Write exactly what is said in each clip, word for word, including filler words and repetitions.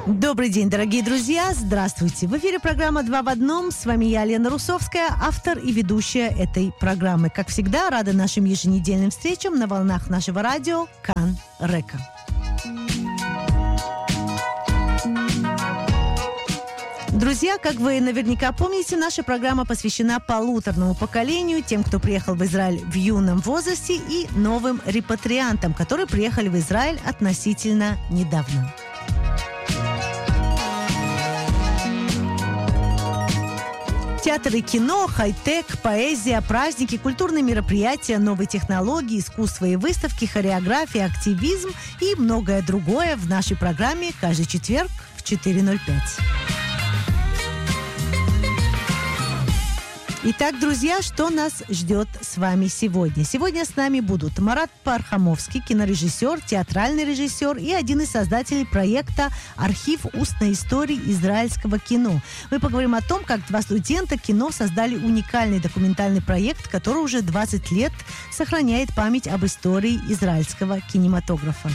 Добрый день, дорогие друзья! Здравствуйте! В эфире программа «Два в одном». С вами я, Лена Русовская, автор и ведущая этой программы. Как всегда, рада нашим еженедельным встречам на волнах нашего радио Кан Река. Друзья, как вы наверняка помните, наша программа посвящена полуторному поколению, тем, кто приехал в Израиль в юном возрасте, и новым репатриантам, которые приехали в Израиль относительно недавно. Театр и кино, хай-тек, поэзия, праздники, культурные мероприятия, новые технологии, искусство и выставки, хореография, активизм и многое другое в нашей программе каждый четверг в четыре ноль пять. Итак, друзья, что нас ждет с вами сегодня? Сегодня с нами будут Марат Пархамовский, кинорежиссер, театральный режиссер и один из создателей проекта «Архив устной истории израильского кино». Мы поговорим о том, как два студента кино создали уникальный документальный проект, который уже двадцать лет сохраняет память об истории израильского кинематографа.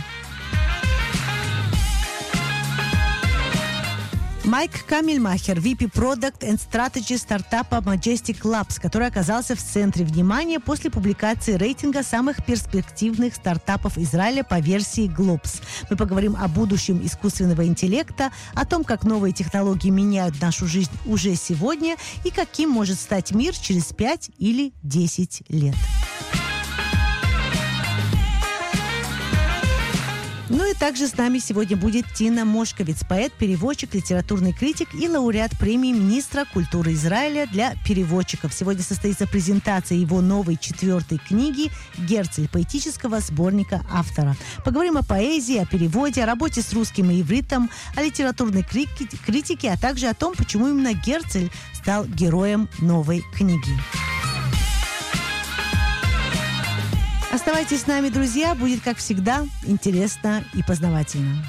Майк Камельмахер, ви пи Product and Strategy стартапа Majestic Labs, который оказался в центре внимания после публикации рейтинга самых перспективных стартапов Израиля по версии Globes. Мы поговорим о будущем искусственного интеллекта, о том, как новые технологии меняют нашу жизнь уже сегодня и каким может стать мир через пять или десять лет. Ну и также с нами сегодня будет Тина Мошковиц, поэт, переводчик, литературный критик и лауреат премии министра культуры Израиля для переводчиков. Сегодня состоится презентация его новой четвертой книги «Герцель» поэтического сборника автора. Поговорим о поэзии, о переводе, о работе с русским и ивритом, о литературной критике, а также о том, почему именно Герцель стал героем новой книги. Оставайтесь с нами, друзья. Будет, как всегда, интересно и познавательно.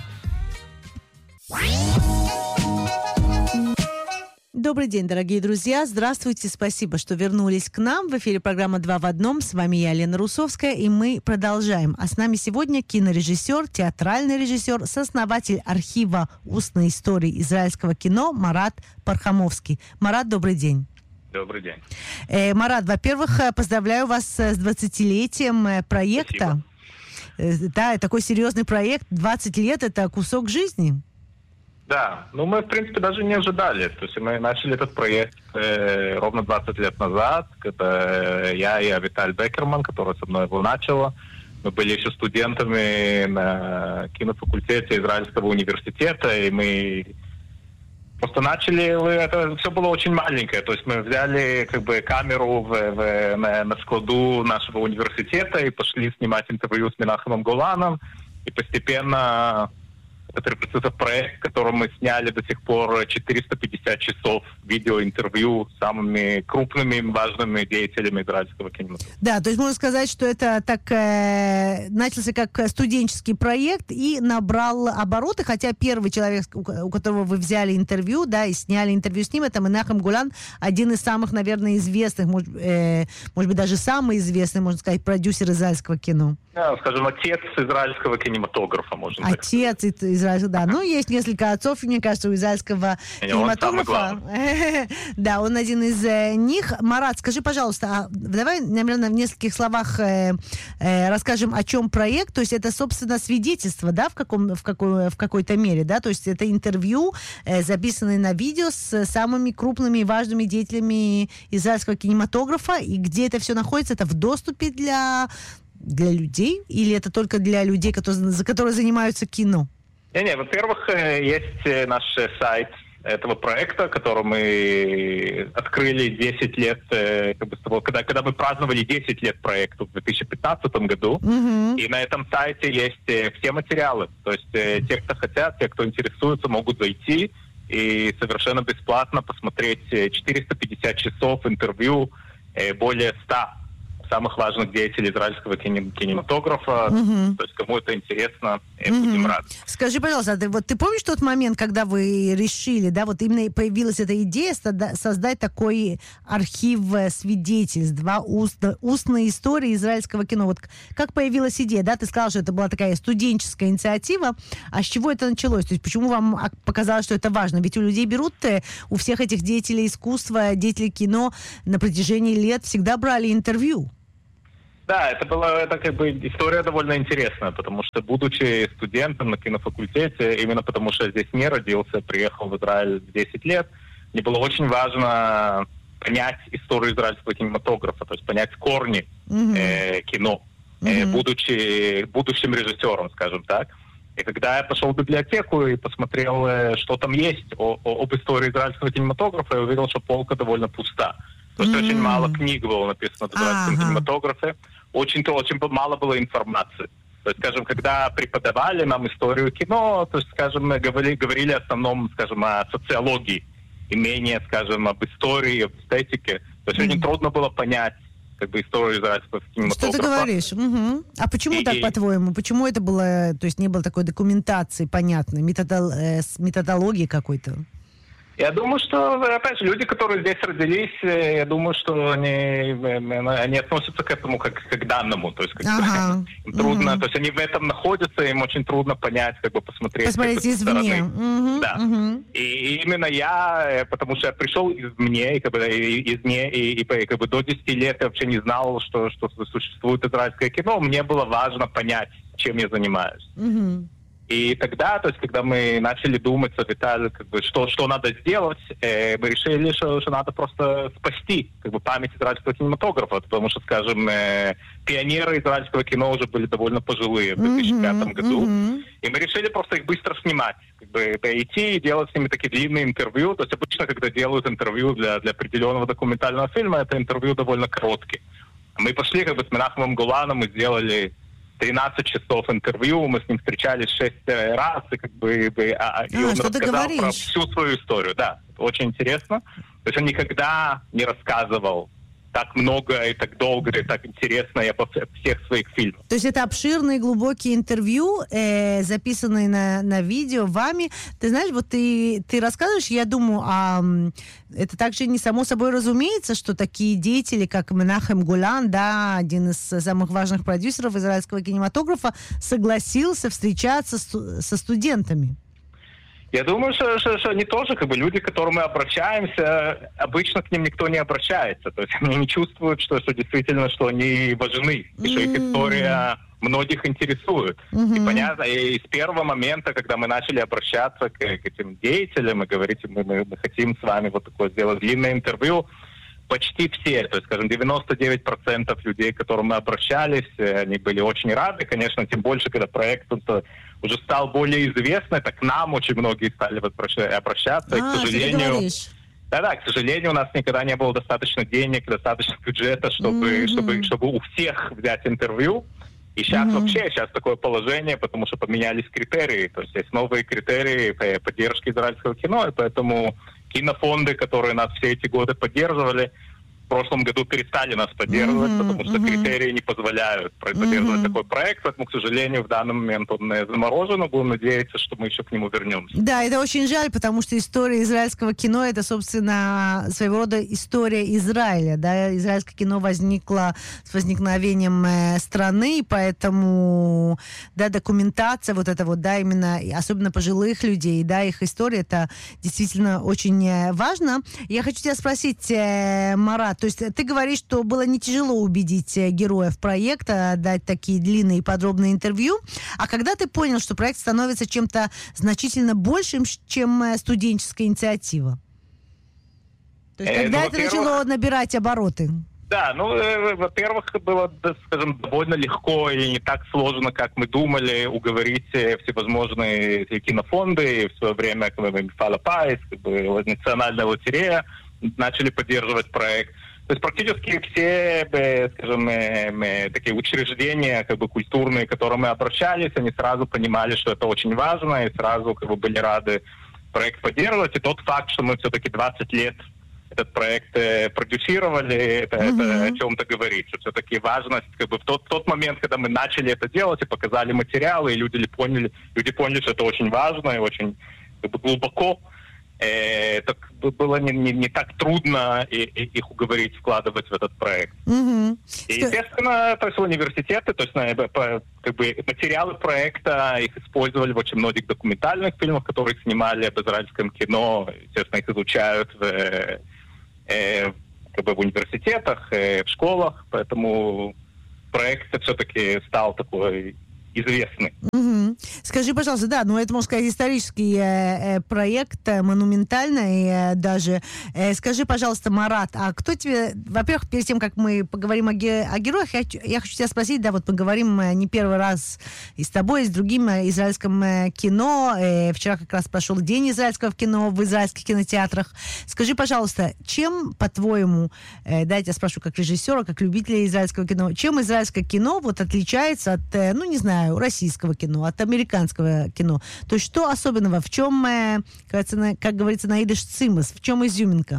Добрый день, дорогие друзья. Здравствуйте. Спасибо, что вернулись к нам. В эфире программа «Два в одном». С вами я, Лена Русовская, и мы продолжаем. А с нами сегодня кинорежиссер, театральный режиссер, сооснователь архива устной истории израильского кино Марат Пархамовский. Марат, добрый день. Добрый день. Э, Марат, во-первых, поздравляю вас с двадцатилетием проекта. Спасибо. Да, такой серьезный проект. двадцать лет – это кусок жизни. Да, ну мы, в принципе, даже не ожидали. То есть мы начали этот проект э, ровно двадцать лет назад, когда я и Авиталь Бекерман, которая со мной его начала, мы были еще студентами на кинофакультете Израильского университета, и мы... Просто начали, это все было очень маленькое, то есть мы взяли как бы камеру в, в, на, на складу нашего университета и пошли снимать интервью с Менахемом Голаном, и постепенно это превратился в проект, в котором мы сняли до сих пор четыреста пятьдесят часов видеоинтервью с самыми крупными важными деятелями израильского кинематографа. Да, то есть можно сказать, что это так э, начался как студенческий проект и набрал обороты, хотя первый человек, у которого вы взяли интервью, да, и сняли интервью с ним, это Менахем Голан, один из самых, наверное, известных, может, э, может быть, даже самый известный, можно сказать, продюсер израильского кино. Да, скажем, отец израильского кинематографа, можно отец сказать. Отец израильского, да. Ну, есть несколько отцов, мне кажется, у израильского Не, кинематографа. Да, он один из них. Марат, скажи, пожалуйста, давай, наверное, в нескольких словах расскажем, о чем проект. То есть это, собственно, свидетельство, да, в, каком, в, какой, в какой-то мере, да, то есть это интервью, записанные на видео с самыми крупными и важными деятелями израильского кинематографа, и где это все находится, это в доступе для... для людей? Или это только для людей, которые, за которые занимаются кино? Не-не, во-первых, есть наш сайт этого проекта, который мы открыли десять лет, как бы, когда, когда мы праздновали десять лет проекту в две тысячи пятнадцатом году. Mm-hmm. И на этом сайте есть все материалы. То есть те, кто хотят, те, кто интересуется, могут зайти и совершенно бесплатно посмотреть четыреста пятьдесят часов интервью более ста самых важных деятелей израильского кинематографа. Mm-hmm. То есть кому это интересно, mm-hmm. будем рады. Скажи, пожалуйста, ты, вот ты помнишь тот момент, когда вы решили, да, вот именно появилась эта идея создать такой архив свидетельств, два уст, устные истории израильского кино. Вот как появилась идея, да? Ты сказала, что это была такая студенческая инициатива. А с чего это началось? То есть почему вам показалось, что это важно? Ведь у людей берут, у всех этих деятелей искусства, деятелей кино на протяжении лет всегда брали интервью. Да, это была это как бы история довольно интересная, потому что, будучи студентом на кинофакультете, именно потому что я здесь не родился, приехал в Израиль в десять лет, мне было очень важно понять историю израильского кинематографа, то есть понять корни mm-hmm. э, кино, mm-hmm. э, будучи будущим режиссером, скажем так. И когда я пошел в библиотеку и посмотрел, э, что там есть о, о, об истории израильского кинематографа, я увидел, что полка довольно пуста. То есть mm-hmm. очень мало книг было написано в израильском uh-huh. кинематографе, очень, очень мало было информации. То есть, скажем, когда преподавали нам историю кино, то есть, скажем, мы говорили, говорили в основном, скажем, о социологии, и менее, скажем, об истории, об эстетике. То есть mm-hmm. очень трудно было понять, как бы, историю израильского кинематографа. Что ты говоришь? Угу. А почему и, так, по-твоему? Почему это было, то есть не было такой документации понятной, методол, э, методологии какой-то? Я думаю, что, опять же, люди, которые здесь родились, я думаю, что они, они относятся к этому как, как к данному. То есть как ага. им трудно, угу. то есть они в этом находятся, им очень трудно понять, как бы посмотреть. Посмотреть извне. Угу. Да. Угу. И, и именно я, потому что я пришел извне, и, как бы, извне, и, и, и как бы до десяти лет я вообще не знал, что, что существует израильское кино. Мне было важно понять, чем я занимаюсь. Угу. И тогда, то есть, когда мы начали думать с Авиталь, как бы, что, что надо сделать, э, мы решили, что, что надо просто спасти, как бы, память израильского кинематографа, потому что, скажем, э, пионеры израильского кино уже были довольно пожилые в две тысячи пятом mm-hmm, году, mm-hmm. и мы решили просто их быстро снимать, как бы, идти и делать с ними такие длинные интервью. То есть обычно, когда делают интервью для, для определенного документального фильма, это интервью довольно короткие. Мы пошли, как бы, с Менахемом Голаном, мы сделали тринадцать часов интервью, мы с ним встречались шесть раз, и, как бы, и, а, и а, он рассказал про всю свою историю. Да, очень интересно. То есть он никогда не рассказывал так много и так долго, и так интересно и обо всех своих фильмах. То есть это обширные, глубокие интервью, э, записанные на, на видео вами. Ты знаешь, вот ты, ты рассказываешь, я думаю, а это также не само собой разумеется, что такие деятели, как Менахем Голан, да, один из самых важных продюсеров израильского кинематографа, согласился встречаться с, со студентами. Я думаю, что, что, что они тоже, как бы, люди, к которым мы обращаемся, обычно к ним никто не обращается. То есть они не чувствуют, что, что действительно, что они важны, и что их история многих интересует. Mm-hmm. И понятно, и с первого момента, когда мы начали обращаться к, к этим деятелям и говорить, мы, мы, мы хотим с вами вот такое сделать длинное интервью, почти все, то есть, скажем, девяносто девять процентов людей, к которым мы обращались, они были очень рады. Конечно, тем больше, когда проект уже стал более известный, так к нам очень многие стали обращаться. А, и, к сожалению, да-да, к сожалению, у нас никогда не было достаточно денег, достаточно бюджета, чтобы, mm-hmm. чтобы, чтобы у всех взять интервью. И сейчас mm-hmm. вообще сейчас такое положение, потому что поменялись критерии. То есть есть новые критерии поддержки израильского кино, и поэтому кинофонды, которые нас все эти годы поддерживали, в прошлом году перестали нас поддерживать, mm-hmm, потому что mm-hmm. критерии не позволяют поддерживать mm-hmm. такой проект. Поэтому, к сожалению, в данный момент он заморожен, но будем надеяться, что мы еще к нему вернемся. Да, это очень жаль, потому что история израильского кино — это, собственно, своего рода история Израиля. Да? Израильское кино возникло с возникновением э, страны, поэтому, да, документация вот это вот, да, именно, особенно пожилых людей, да, их история, это действительно очень важно. Я хочу тебя спросить, э, Марат, то есть ты говоришь, что было не тяжело убедить героев проекта дать такие длинные и подробные интервью, а когда ты понял, что проект становится чем-то значительно большим, чем студенческая инициатива? То есть, когда ну, это начало набирать обороты? Да, ну, э, во-первых, было, скажем, довольно легко и не так сложно, как мы думали, уговорить всевозможные кинофонды. В свое время, как бы, Мифала Пайс, как бы, Национальная лотерея начали поддерживать проект. То есть практически все, скажем, такие учреждения, как бы, культурные, к которым мы обращались, они сразу понимали, что это очень важно, и сразу, как бы, были рады проект поддерживать. И тот факт, что мы все-таки двадцать лет этот проект э, продюсировали, это, mm-hmm. это о чем-то говорит, что все-таки важность, как бы в тот, тот момент, когда мы начали это делать и показали материалы, и люди поняли, люди поняли, что это очень важно и очень как бы, глубоко, э, это было не, не, не так трудно и, и, их уговорить вкладывать в этот проект. Mm-hmm. И, естественно, то есть университеты, то есть как бы материалы проекта их использовали в очень многих документальных фильмах, которые снимали об израильском кино, естественно, их изучают в Э, как бы в университетах, э, в школах, поэтому проект все-таки стал такой известный. Угу. Скажи, пожалуйста, да, ну это, можно сказать, исторический э, проект, э, монументальный э, даже. Э, скажи, пожалуйста, Марат, а кто тебе... Во-первых, перед тем, как мы поговорим о, ге... о героях, я, я хочу тебя спросить, да, вот мы говорим э, не первый раз и с тобой, и с другим э, израильском э, кино. Э, вчера как раз прошел День израильского кино в израильских кинотеатрах. Скажи, пожалуйста, чем, по-твоему, э, да, я тебя спрошу как режиссера, как любителя израильского кино, чем израильское кино вот отличается от, э, ну, не знаю, российского кино, от американского кино? То есть что особенного? В чем, э, как говорится на идиш, цимус? В чем изюминка?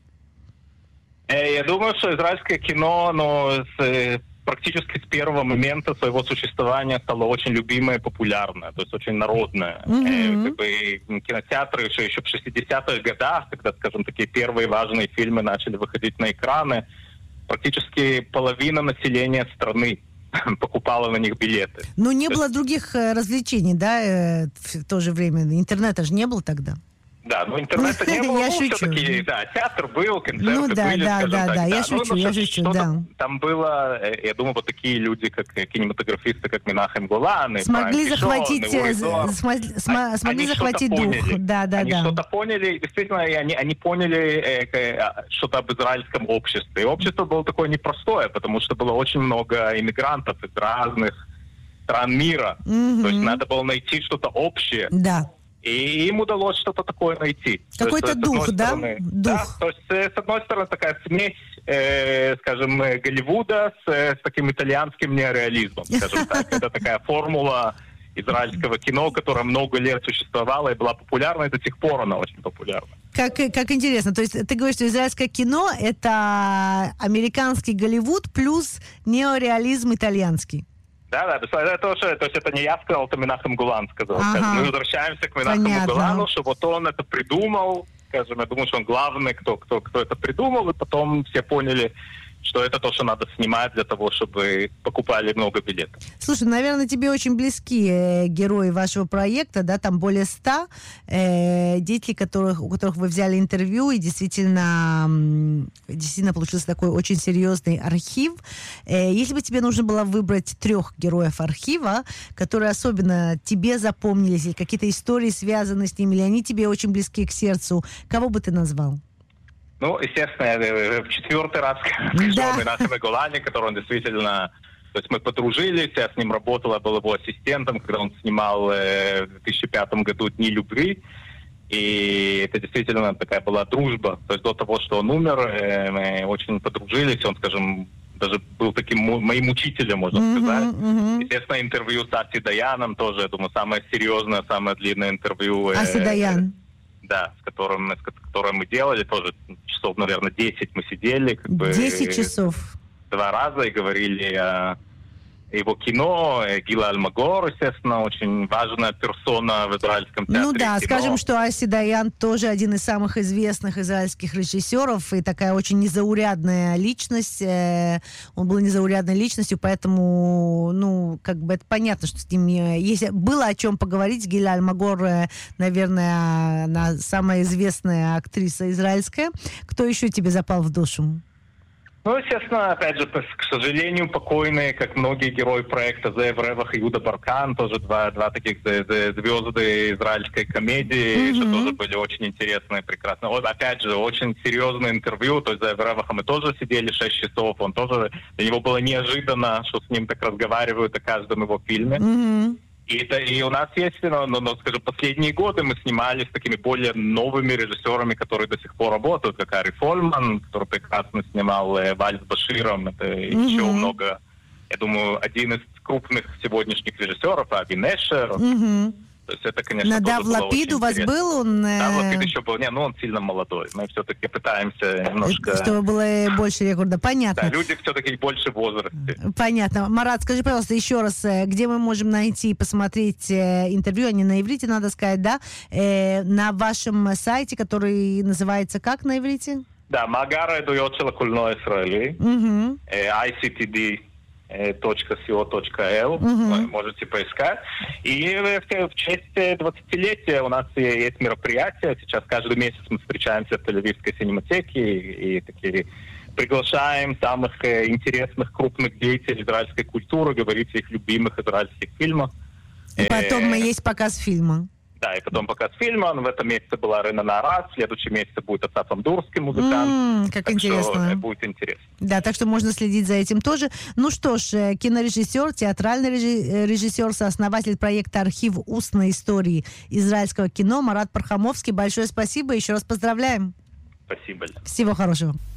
Я думаю, что израильское кино, оно с, практически с первого момента своего существования стало очень любимое и популярное, то есть очень народное. Mm-hmm. Как бы кинотеатры еще, еще в шестидесятых годах, когда, скажем, такие первые важные фильмы начали выходить на экраны, практически половина населения страны покупала на них билеты. Но не было других э, развлечений, да, э, в то же время? Интернета же не было тогда? Да, но интернета не было, я ну, шучу. Все-таки, да, театр был, концерты ну, да, были, да, скажем да, так. Да, да, я шучу, ну, я шучу, да. Там было, я думаю, вот такие люди, как кинематографисты, как Минахем Голан, смогли захватить, Пишон, смогли, они, смогли они захватить дух. Поняли. Да, да, они да. что-то поняли, действительно, и они, они поняли э, что-то об израильском обществе. И общество было такое непростое, потому что было очень много иммигрантов из разных стран мира. Mm-hmm. То есть надо было найти что-то общее. Да. И им удалось что-то такое найти. Какой-то есть, дух, да? Стороны, дух. Да, то есть, с одной стороны, такая смесь, э, скажем, Голливуда с, с таким итальянским неореализмом, скажем так. Это такая формула израильского кино, которая много лет существовала и была популярна, и до сих пор она очень популярна. Как, как интересно. То есть ты говоришь, что израильское кино — это американский Голливуд плюс неореализм итальянский. Да, да, это тоже, то есть это не я сказал, это Минахем Голан сказал. Ага. Мы возвращаемся к Минахему Понятно. Голану, что вот он это придумал, скажем, я думаю, что он главный, кто, кто, кто это придумал, и потом все поняли, что это то, что надо снимать для того, чтобы покупали много билетов. Слушай, наверное, тебе очень близки э, герои вашего проекта, да, там более ста э, дети, которых, у которых вы взяли интервью, и действительно, м, действительно получился такой очень серьезный архив. Э, если бы тебе нужно было выбрать трех героев архива, которые особенно тебе запомнились, или какие-то истории связаны с ними, или они тебе очень близки к сердцу, кого бы ты назвал? Ну, естественно, я в четвертый раз пришел да. Минахема Голане, который он действительно... То есть мы подружились, я с ним работал, я был его ассистентом, когда он снимал э, в две тысячи пятом году «Дни любви». И это действительно такая была дружба. То есть до того, что он умер, э, мы очень подружились. Он, скажем, даже был таким моим учителем, можно mm-hmm, сказать. Mm-hmm. Естественно, интервью с Аси Даяном тоже, я думаю, самое серьезное, самое длинное интервью. Э, Аси Даян. Да, с которым, с которым мы делали, тоже часов, наверное, десять мы сидели. Как бы, десять часов. Два раза и говорили о его кино. Гила Альмагор, естественно, очень важная персона в израильском театре. Ну да, кино. Скажем, что Аси Даян тоже один из самых известных израильских режиссеров и такая очень незаурядная личность. Он был незаурядной личностью, поэтому, ну, как бы это понятно, что с ним если было о чем поговорить. Гила Альмагор, наверное, она самая известная актриса израильская. Кто еще тебе запал в душу? Ну, естественно, опять же, к сожалению, покойные, как многие герои проекта Зеев Ревах и Юда Баркан, тоже два, два таких звезды израильской комедии, mm-hmm. что тоже были очень интересные, прекрасные. Вот, опять же, очень серьезное интервью, то есть Зеев Реваха мы тоже сидели шесть часов, он тоже, для него было неожиданно, что с ним так разговаривают о каждом его фильме. Mm-hmm. И, это, и у нас есть, ну, ну, скажем, последние годы мы снимали с такими более новыми режиссерами, которые до сих пор работают, как Ари Фольман, который прекрасно снимал э, «Вальс с Баширом». Это mm-hmm. еще много, я думаю, один из крупных сегодняшних режиссеров, Аби Нешер. Mm-hmm. То есть это, конечно, Надав тоже было Лапид очень у вас интересно. был? Он, Да, э, Лапид еще был. Не, ну он сильно молодой. Мы все-таки пытаемся немножко... Чтобы было больше рекорда. Понятно. Да, люди все-таки больше в возрасте. Понятно. Марат, скажи, пожалуйста, еще раз, э, где мы можем найти и посмотреть э, интервью, они на иврите, надо сказать, да? Э, на вашем сайте, который называется как на иврите? Да, מאגר העדויות של הקולנוע הישראלי, Угу. ай си ти ди точка си о точка эл, Мгм. можете поискать. И в, в честь двадцатилетия у нас есть мероприятие. Сейчас каждый месяц мы встречаемся в Тель-Авивской синематеке и, и такие приглашаем самых э, интересных крупных деятелей израильской культуры, говорить о их любимых израильских фильмах. И потом Э, есть показ фильма. Да, и потом показ фильма. В этом месяце была Рена Нарат, в следующем месяце будет Асаф Амдурский музыкант. М, как Так что, интересно. э, будет интересно. Да, так что можно следить за этим тоже. Ну что ж, э, кинорежиссер, театральный режи- э, режиссер, сооснователь проекта «Архив устной истории израильского кино» Марат Пархамовский. Большое спасибо, еще раз поздравляем. Спасибо. Всего хорошего.